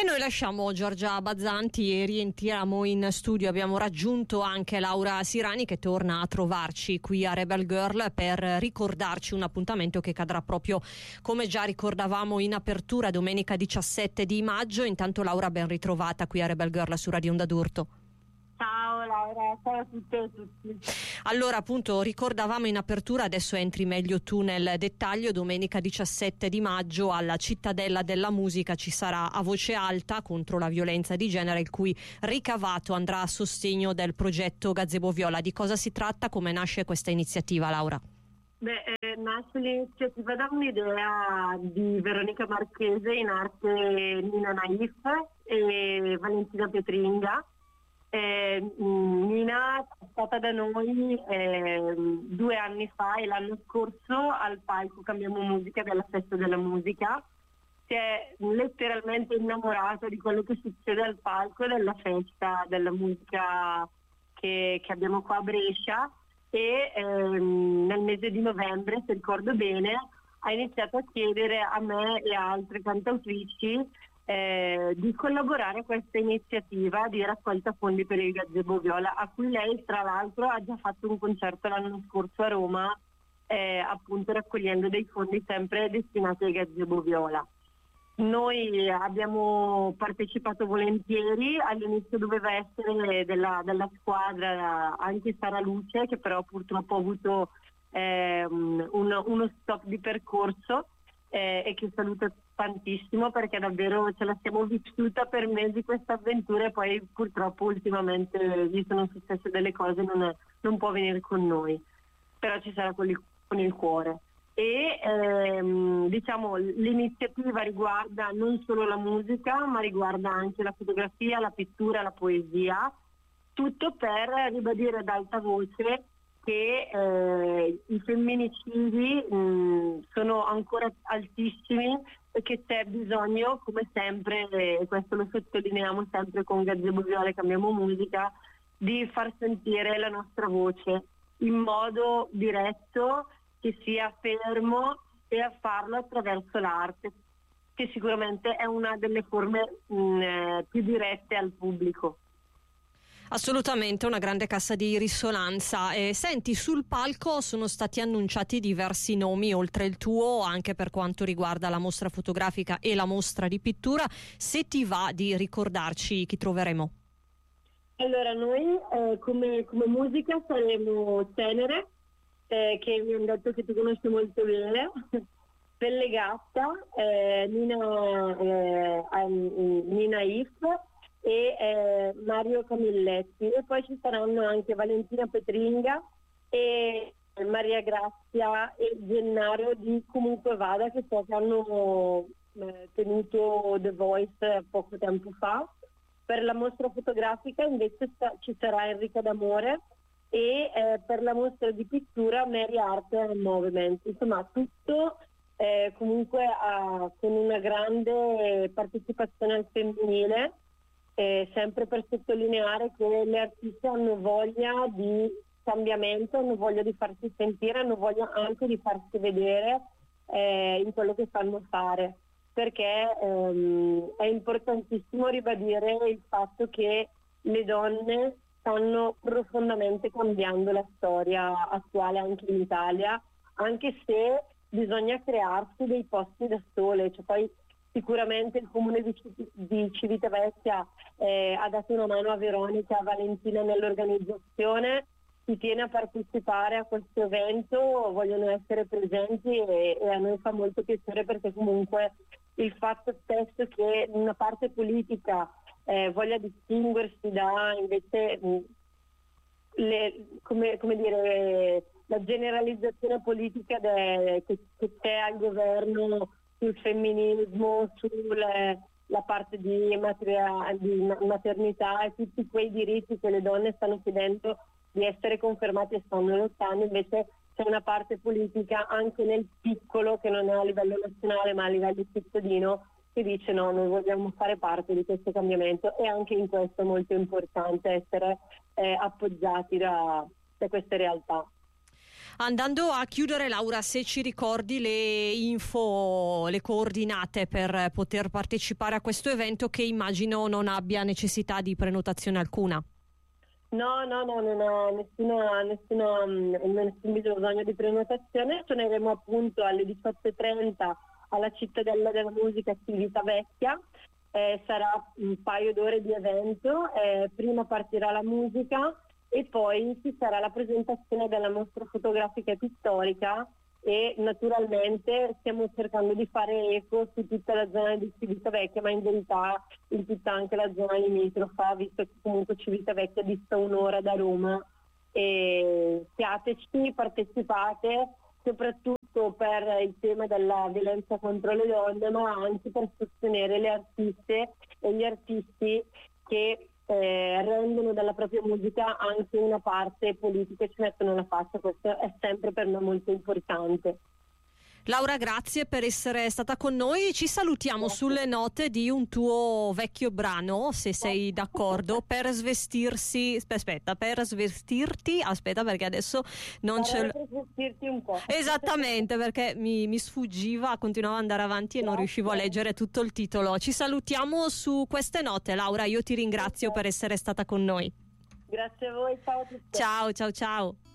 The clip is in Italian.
E noi lasciamo Giorgia Bazzanti e rientriamo in studio. Abbiamo raggiunto anche Laura Sirani, che torna a trovarci qui a Rebel Girl per ricordarci un appuntamento che cadrà proprio, come già ricordavamo in apertura, domenica 17 di maggio. Intanto Laura, ben ritrovata qui a Rebel Girl su Radio Onda d'Urto. Ciao Laura, ciao a tutte e a tutti. Allora, appunto, ricordavamo in apertura, adesso entri meglio tu nel dettaglio. Domenica 17 di maggio alla Cittadella della Musica ci sarà A Voce Alta contro la violenza di genere, il cui ricavato andrà a sostegno del progetto Gazebo Viola. Di cosa si tratta? Come nasce questa iniziativa, Laura? Nasce l'iniziativa da un'idea di Veronica Marchese, in arte Nina Naif e Valentina Petringa. Nina è stata da noi 2 anni fa e l'anno scorso al palco Cambiamo Musica della Festa della Musica. Si è letteralmente innamorata di quello che succede al palco della festa della musica che abbiamo qua a Brescia e nel mese di novembre, se ricordo bene, ha iniziato a chiedere a me e a altre cantautrici di collaborare a questa iniziativa di raccolta fondi per il Gazebo Viola, a cui lei tra l'altro ha già fatto un concerto l'anno scorso a Roma, appunto raccogliendo dei fondi sempre destinati al Gazebo Viola. Noi abbiamo partecipato volentieri, all'inizio doveva essere della squadra anche Sara Luce, che però purtroppo ha avuto uno stop di percorso e che saluto tantissimo, perché davvero ce la siamo vissuta per mesi questa avventura e poi purtroppo ultimamente gli sono successe delle cose, non può venire con noi, però ci sarà con il cuore. E diciamo l'iniziativa riguarda non solo la musica, ma riguarda anche la fotografia, la pittura, la poesia, tutto per ribadire ad alta voce che i femminicidi sono ancora altissimi e che c'è bisogno, come sempre, e questo lo sottolineiamo sempre con Gazebo Viola e Cambiamo Musica, di far sentire la nostra voce in modo diretto, che sia fermo, e a farlo attraverso l'arte, che sicuramente è una delle forme più dirette al pubblico. Assolutamente, una grande cassa di risonanza. Senti, sul palco sono stati annunciati diversi nomi, oltre il tuo, anche per quanto riguarda la mostra fotografica e la mostra di pittura. Se ti va di ricordarci chi troveremo? Allora, noi come musica saremo Tenere, che mi hanno detto che tu conosci molto bene, Pelle Gatta, Nina If e Mario Camilletti, e poi ci saranno anche Valentina Petringa e Maria Grazia e Gennaro di Comunque Vada, che so che hanno tenuto The Voice poco tempo fa. Per la mostra fotografica invece ci sarà Enrica D'Amore e per la mostra di pittura Mary Art Movement. Insomma, tutto comunque con una grande partecipazione al femminile, sempre per sottolineare che le artiste hanno voglia di cambiamento, hanno voglia di farsi sentire, hanno voglia anche di farsi vedere in quello che sanno fare, perché è importantissimo ribadire il fatto che le donne stanno profondamente cambiando la storia attuale anche in Italia, anche se bisogna crearsi dei posti da sole. Cioè, poi sicuramente il comune di Civitavecchia ha dato una mano a Veronica e a Valentina nell'organizzazione, si tiene a partecipare a questo evento, vogliono essere presenti e a noi fa molto piacere, perché comunque il fatto stesso che una parte politica voglia distinguersi da invece come dire, la generalizzazione politica che c'è al governo sul femminismo, sulla parte di maternità e tutti quei diritti che le donne stanno chiedendo di essere confermati e stanno lottando. Invece c'è una parte politica anche nel piccolo, che non è a livello nazionale ma a livello cittadino, che dice no, noi vogliamo fare parte di questo cambiamento, e anche in questo è molto importante essere appoggiati da queste realtà. Andando a chiudere, Laura, se ci ricordi le info, le coordinate per poter partecipare a questo evento, che immagino non abbia necessità di prenotazione alcuna. No, non ho nessun bisogno di prenotazione. Suoneremo appunto alle 18:30 alla Cittadella della Musica Civitavecchia. Sarà un paio d'ore di evento, prima partirà la musica e poi ci sarà la presentazione della mostra fotografica e pittorica, e naturalmente stiamo cercando di fare eco su tutta la zona di Civitavecchia, ma in verità in tutta anche la zona limitrofa, visto che comunque Civitavecchia dista un'ora da Roma. E siateci, partecipate, soprattutto per il tema della violenza contro le donne, ma anche per sostenere le artiste e gli artisti che rendono dalla propria musica anche una parte politica e ci mettono la faccia. Questo è sempre per noi molto importante. Laura, grazie per essere stata con noi. Ci salutiamo sulle note di un tuo vecchio brano, se sei d'accordo, per svestirti, perché adesso non ce l'ho. Per svestirti un po'. Esattamente, perché mi sfuggiva, continuavo ad andare avanti e non riuscivo a leggere tutto il titolo. Ci salutiamo su queste note, Laura, io ti ringrazio per essere stata con noi. Grazie a voi, ciao a tutti. Ciao, ciao, ciao.